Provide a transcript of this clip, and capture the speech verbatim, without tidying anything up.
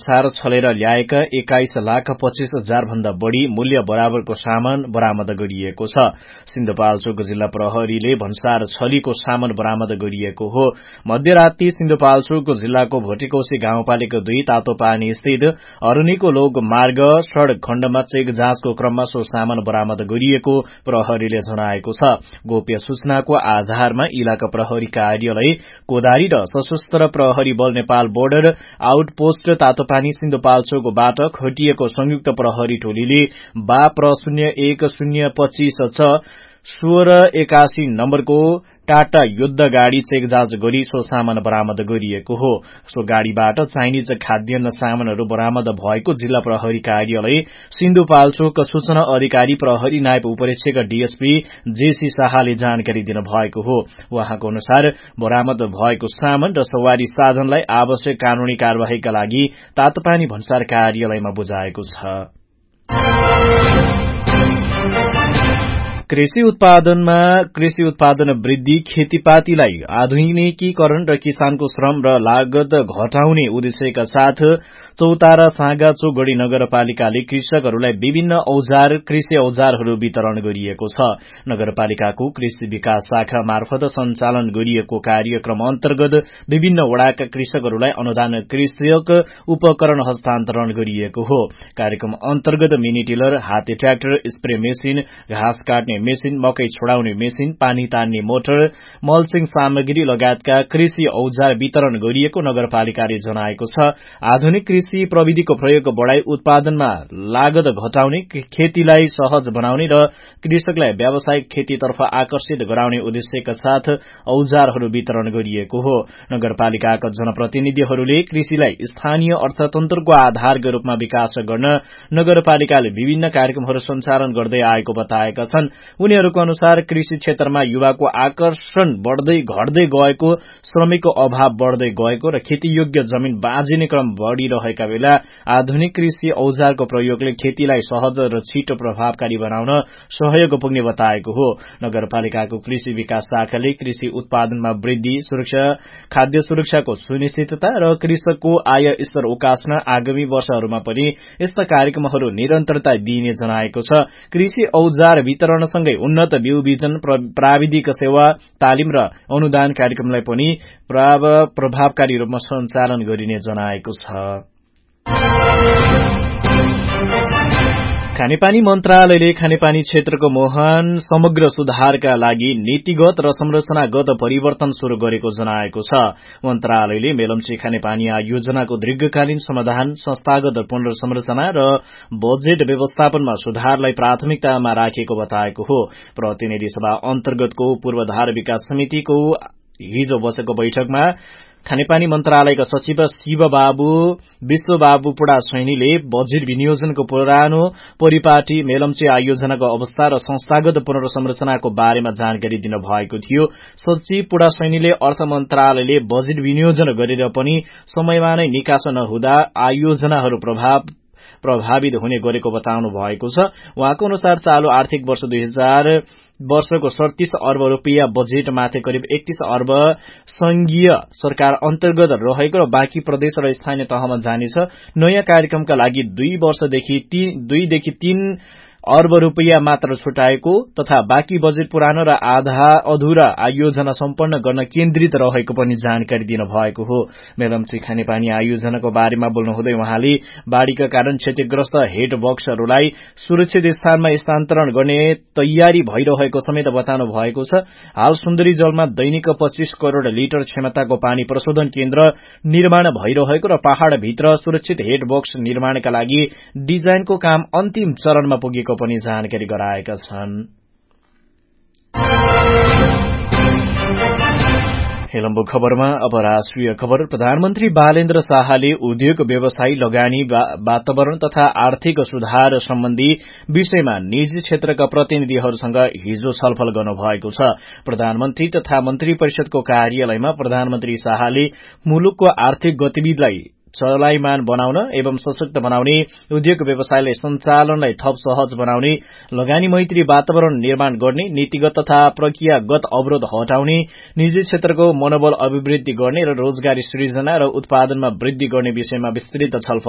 भन्सार छलेर ल्याएका एक्काइस लाख पच्चीस हजार भन्दा बढ़ी मूल्य बराबरको सामान बरामद गरिएको छ। सिन्धुपाल्चोक जिल्ला प्रहरीले भन्सार छलीको सामान बरामद गरिएको हो। मध्यराती सिन्धुपाल्चोक जिल्लाको भोटेकोशी गाउँपालिका दुई तातोपानी स्थित अरूणीको लोक मार्ग सड़क खण्डमा चेक जाँचको क्रममा सो सामान बरामद गरिएको प्रहरीले जनाएको छ। गोप्य सूचनाको आधारमा इलाका प्रहरी कार्यालय कोदारी र सशस्त्र प्रहरी बल नेपाल बोर्डर आउटपोस्ट तातोपानी सिन्धुपाल्चोकबाट खटिएको संयुक्त प्रहरी टोलीले बा प्र शून्य एक शून्य पच्चीस छ सोह्र एकासी नम्बरको टाटा युद्ध गाड़ी चेक जाँच गरी सो सामान बरामद गरिएको हो। सो गाड़ीबाट चाइनिज खाद्यान्न सामानहरू बरामद भएको जिल्ला प्रहरी कार्यालय सिन्धुपाल्चोक सूचना अधिकारी प्रहरी नायब उपरीक्षक डीएसपी जेसी शाहले जानकारी दिनुभएको हो। उहाँको अनुसार बरामद भएको सामान र सवारी साधनलाई आवश्यक कानूनी कार्यवाहीका लागि तातोपानी भन्सार कार्यालयमा बुझाएको छ। कृषि उत्पादनमा कृषि उत्पादन वृद्धि, खेतीपातीलाई आधुनिकीकरण र किसानको श्रम र लागत घटाउने उद्देश्यका साथ चौतारा साँगा चोगढ़ी नगरपालिकाले कृषकहरूलाई विभिन्न औजार कृषि औजारहरू वितरण गरिएको छ। नगरपालिकाको कृषि विकास शाखा मार्फत सञ्चालन गरिएको कार्यक्रम अन्तर्गत विभिन्न वडाका कृषकहरूलाई अनुदान कृषक उपकरण हस्तान्तरण गरिएको हो। कार्यक्रम अन्तर्गत मिनी टिलर, हाते ट्र्याक्टर, स्प्रे मेसिन, घाँस काट्ने मेसिन, मकै छोडाउने मेसिन, पानी तान्ने मोटर, मल्चिङ सामग्री लगायतका कृषि औजार वितरण गरिएको नगरपालिकाले जनाएको छ। आधुनिक कृषि प्रविधिको प्रयोग बढ़ाई उत्पादनमा लागत घटाउने, खेतीलाई सहज बनाउने र कृषकलाई व्यावसायिक खेतीतर्फ आकर्षित गराउने उद्देश्यका साथ औजारहरू वितरण गरिएको हो। नगरपालिकाका जनप्रतिनिधिहरूले कृषिलाई स्थानीय अर्थतन्त्रको आधारको रूपमा विकास गर्न नगरपालिकाले विभिन्न कार्यक्रमहरू सञ्चालन गर्दै आएको बताएका छन्। उनीहरूको अनुसार कृषि क्षेत्रमा युवाको आकर्षण बढ़दै घट्दै गएको, श्रमिकको अभाव बढ़दै गएको र खेतीयोग्य जमीन बाँझिने क्रम बढ़िरहेका बेला आधुनिक कृषि औजारको प्रयोगले खेतीलाई सहज र छिटो प्रभावकारी बनाउन सहयोग पुग्ने बताएको हो। नगरपालिकाको कृषि विकास शाखाले कृषि उत्पादनमा वृद्धि, सुरक्षा, खाद्य सुरक्षाको सुनिश्चितता र कृषकको आय स्तर उकास्न आगामी वर्षहरूमा पनि यस्ता कार्यक्रमहरू निरन्तरता दिइने जनाएको छ। कृषि औजार वितरणसँगै उन्नत बिउ बिजन, प्राविधिक सेवा, तालिम र अनुदान कार्यक्रमलाई पनि प्रभावकारी रूपमा सञ्चालन गरिने जनाएको छ। खानेपानी मन्त्रालयले खानेपानी क्षेत्रको मुहान समग्र सुधारका लागि नीतिगत र संरचनागत परिवर्तन शुरू गरेको जनाएको छ। मन्त्रालयले मेलम्ची खानेपानी योजनाको दीर्घकालीन समाधान, संस्थागत पुनर्संरचना र बजेट व्यवस्थापनमा सुधारलाई प्राथमिकतामा राखेको बताएको हो। प्रतिनिधि सभा अन्तर्गतको पूर्वाधार विकास समितिको हिजो बसेको बैठकमा खानेपानी मन्त्रालयका सचिव शिवबाबु विश्वबाबु पुडा सैनीले बजेट विनियोजनको पुरानो परिपाटी, मेलम्ची आयोजनाको अवस्था र संस्थागत पुनर्संरचनाको बारेमा जानकारी दिनुभएको थियो। सचिव पुडा सैनीले अर्थ मन्त्रालयले बजेट विनियोजन गरेर पनि समयमा नै निकास नहुँदा आयोजनाहरू प्रभाव प्रभावित हुने गरेको बताउनु भएको छ। उहाँको अनुसार चालू आर्थिक वर्ष दुई हजार वर्षको सड़तीस अर्ब रूपियाँ बजेटमाथि करिब एकतीस अर्ब संघीय सरकार अन्तर्गत रहेको र बाँकी प्रदेश र स्थानीय तहमा जानेछ। नयाँ कार्यक्रमका लागि दुई वर्षदेखि दुईदेखि तीन अर्ब रूपियाँ मात्र छुटाएको तथा बाँकी बजेट पुरानो र आधा अधूरा आयोजना सम्पन्न गर्न केन्द्रित रहेको पनि जानकारी दिनुभएको हो। मेलम्ची खानेपानी आयोजनाको बारेमा बोल्नुहुँदै उहाँले बाढ़ीका कारण क्षतिग्रस्त हेड बक्सहरूलाई सुरक्षित स्थानमा स्थानान्तरण गर्ने तयारी भइरहेको समेत बताउनु भएको छ। हाल सुन्दरी जलमा दैनिक पच्चीस करोड़ लिटर क्षमताको पानी प्रशोधन केन्द्र निर्माण भइरहेको र पहाड़भित्र सुरक्षित हेड बक्स निर्माणका लागि डिजाइनको काम अन्तिम चरणमा पुगेको पनि जानकारी गराएका छन्। हेलम्बु खबरमा अब राष्ट्रिय खबर। प्रधानमन्त्री बालेन्द्र शाहले उद्योग, व्यवसाय, लगानी, वातावरण तथा आर्थिक सुधार सम्बन्धी विषयमा निजी क्षेत्रका प्रतिनिधिहरूसँग हिजो छलफल गर्नुभएको छ। प्रधानमन्त्री तथा मन्त्री परिषदको कार्यालयमा प्रधानमन्त्री शाहले मुलुकको आर्थिक गतिविधिलाई चलायमान बनाउन एवं सशक्त बनाउने, उद्योग व्यवसायलाई सञ्चालनलाई थप सहज बनाउने, लगानी मैत्री वातावरण निर्माण गर्ने, नीतिगत तथा प्रक्रियागत अवरोध हटाउने, निजी क्षेत्रको मनोबल अभिवृद्धि गर्ने र रोजगारी सृजना र उत्पादनमा वृद्धि गर्ने विषयमा विस्तृत छलफल